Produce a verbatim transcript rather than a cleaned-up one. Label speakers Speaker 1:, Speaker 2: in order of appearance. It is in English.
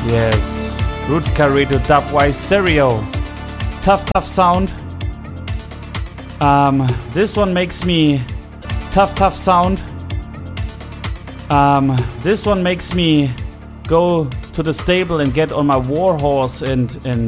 Speaker 1: Yes, Rutka Radio Dubwise Stereo. Tough, tough sound. Um, this one makes me tough, tough sound. Um, this one makes me go to the stable and get on my war horse and and